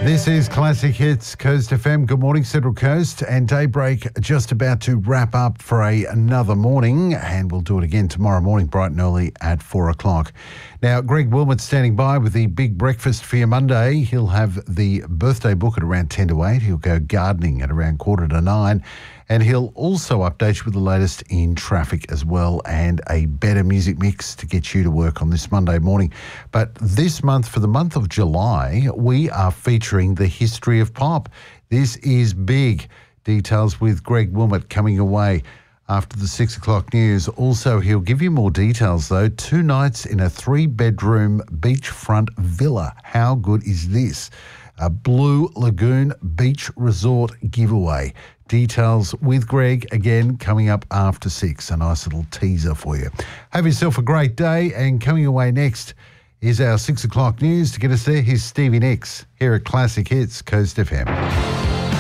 This is Classic Hits, Coast FM. Good morning, Central Coast. And Daybreak just about to wrap up for another morning. And we'll do it again tomorrow morning, bright and early at 4 o'clock. Now, Greg Wilmot standing by with the big breakfast for your Monday. He'll have the birthday book at around 10 to 8. He'll go gardening at around 8:45. And he'll also update you with the latest in traffic as well and a better music mix to get you to work on this Monday morning. But this month, for the month of July, we are featuring the history of pop. This is big. Details with Greg Wilmot coming away after the 6 o'clock news. Also, he'll give you more details, though. 2 nights in a 3-bedroom beachfront villa. How good is this? A Blue Lagoon Beach Resort giveaway. Details with Greg, again, coming up after 6. A nice little teaser for you. Have yourself a great day, and coming away next is our 6 o'clock news. To get us there, here's Stevie Nicks here at Classic Hits, Coast FM.